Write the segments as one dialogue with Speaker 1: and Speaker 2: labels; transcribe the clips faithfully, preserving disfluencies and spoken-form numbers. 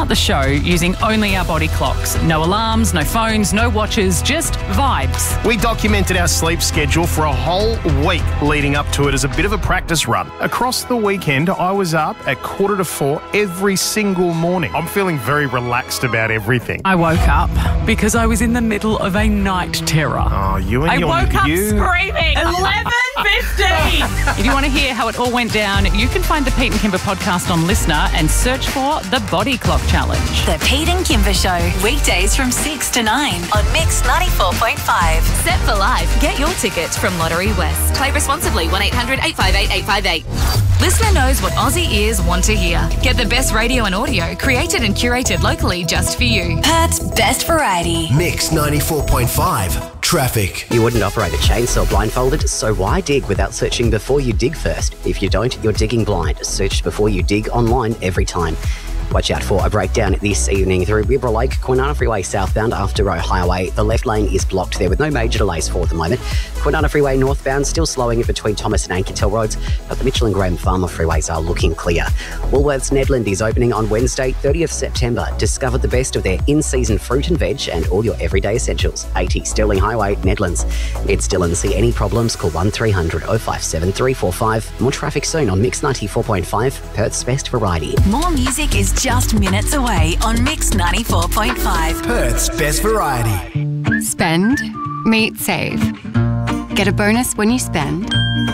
Speaker 1: start the show using only our body clocks. No alarms, no phones, no watches, just vibes.
Speaker 2: We documented our sleep schedule for a whole week leading up to it as a bit of a practice run. Across the weekend, I was up at quarter to four every single morning. I'm feeling very relaxed about everything.
Speaker 1: I woke up because I was in the middle of a night terror.
Speaker 2: Oh, you and
Speaker 1: I
Speaker 2: your...
Speaker 1: woke up
Speaker 2: you...
Speaker 1: screaming. eleven fifteen. If you want to hear how it all went down, you can find the Pete and Kimber podcast on Listener and search for The Body Clock Challenge.
Speaker 3: The Pete and Kimber Show, weekdays from six to nine on Mix ninety-four point five.
Speaker 4: Set for life. Get your tickets from Lottery West. Play responsibly. one eight hundred eight five eight eight five eight. Listener knows what Aussie ears want to hear. Get the best radio and audio created and curated locally just for you.
Speaker 3: Perth's best variety.
Speaker 5: Mix ninety-four point five. Traffic.
Speaker 6: You wouldn't operate a chainsaw blindfolded, so why dig without searching before you dig first? If you don't, you're digging blind. Search before you dig online every time. Watch out for a breakdown this evening through Wibra Lake, Kwinana Freeway southbound after Roe Highway. The left lane is blocked there with no major delays for the moment. Kwinana Freeway northbound still slowing in between Thomas and Anketel roads, but the Mitchell and Graham Farmer freeways are looking clear. Woolworths Nedland is opening on Wednesday, thirtieth September. Discover the best of their in-season fruit and veg and all your everyday essentials. eighty Sterling Highway, Nedlands. It's Dylan. See any problems? Call one three hundred oh five seven three four five. More traffic soon on Mix ninety-four point five, Perth's best variety.
Speaker 3: More music is just minutes away on Mix ninety-four point five.
Speaker 5: Perth's best variety.
Speaker 7: Spend, meet, save. Get a bonus when you spend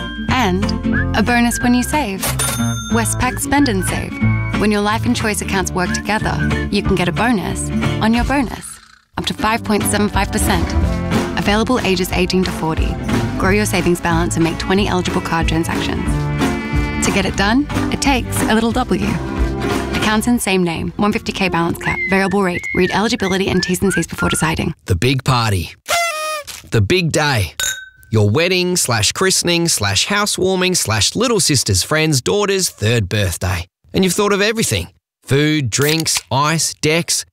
Speaker 7: and a bonus when you save. Westpac Spend and Save. When your life and choice accounts work together, you can get a bonus on your bonus, up to five point seven five percent. Available ages eighteen to forty. Grow your savings balance and make twenty eligible card transactions. To get it done, it takes a little W. Accounts in same name, one hundred fifty K balance cap, variable rate. Read eligibility and T's and C's before deciding.
Speaker 8: The big party. The big day. Your wedding slash christening slash housewarming slash little sister's friend's daughter's third birthday. And you've thought of everything. Food, drinks, ice, decks.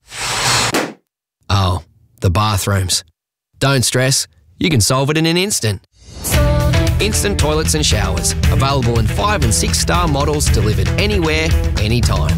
Speaker 8: Oh, the bathrooms. Don't stress. You can solve it in an instant. Instant toilets and showers. Available in five and six star models delivered anywhere, anytime.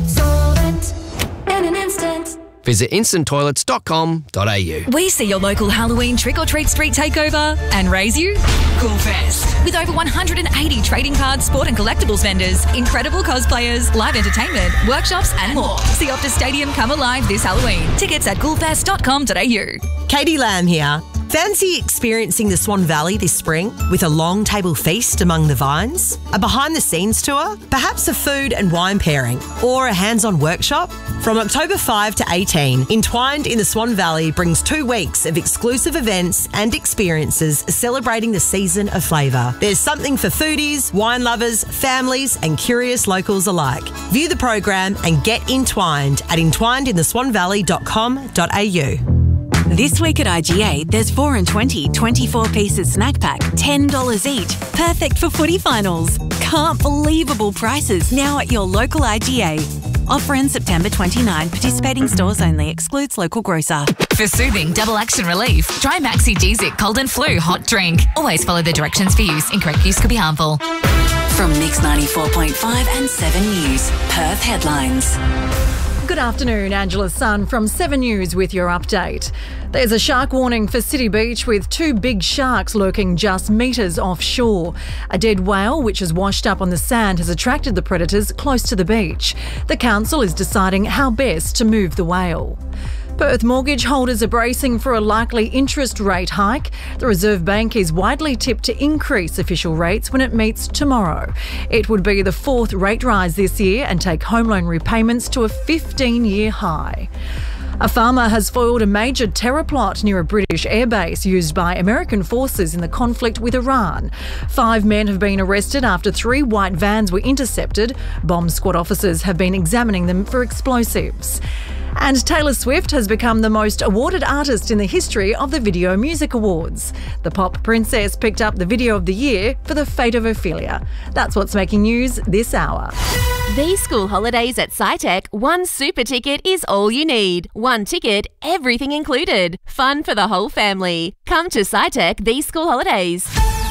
Speaker 4: In an instant.
Speaker 8: Visit instant toilets dot com dot a u.
Speaker 4: We see your local Halloween trick-or-treat street takeover and raise you Cool Fest. With over one hundred eighty trading cards, sport and collectibles vendors, incredible cosplayers, live entertainment, workshops and more. See Optus Stadium come alive this Halloween. Tickets at cool fest dot com dot a u.
Speaker 9: Katie Lamb here. Fancy experiencing the Swan Valley this spring with a long table feast among the vines, a behind-the-scenes tour, perhaps a food and wine pairing, or a hands-on workshop? From October fifth to eighteen, Entwined in the Swan Valley brings two weeks of exclusive events and experiences celebrating the season of flavour. There's something for foodies, wine lovers, families and curious locals alike. View the program and get entwined at entwined in the swan valley dot com dot a u.
Speaker 3: This week at I G A, there's four and twenty twenty-four pieces snack pack, ten dollars each. Perfect for footy finals. Can't believable prices now at your local I G A. Offer ends September twenty-ninth. Participating stores only. Excludes local grocer.
Speaker 4: For soothing double action relief, try Maxi G-Zip Cold and Flu Hot Drink. Always follow the directions for use. Incorrect use could be harmful.
Speaker 3: From Mix ninety-four point five and seven News, Perth headlines.
Speaker 10: Good afternoon, Angela Sun from seven News with your update. There's a shark warning for City Beach with two big sharks lurking just metres offshore. A dead whale, which has washed up on the sand, has attracted the predators close to the beach. The council is deciding how best to move the whale. Perth mortgage holders are bracing for a likely interest rate hike. The Reserve Bank is widely tipped to increase official rates when it meets tomorrow. It would be the fourth rate rise this year and take home loan repayments to a fifteen-year high. A farmer has foiled a major terror plot near a British airbase used by American forces in the conflict with Iran. Five men have been arrested after three white vans were intercepted. Bomb squad officers have been examining them for explosives. And Taylor Swift has become the most awarded artist in the history of the Video Music Awards. The pop princess picked up the Video of the Year for The Fate of Ophelia. That's what's making news this hour.
Speaker 11: These school holidays at SciTech, one super ticket is all you need. One ticket, everything included. Fun for the whole family. Come to SciTech these school holidays.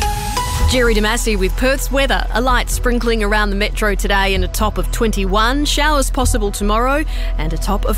Speaker 12: Jerry Damasi with Perth's weather. A light sprinkling around the metro today and a top of twenty-one. Showers possible tomorrow and a top of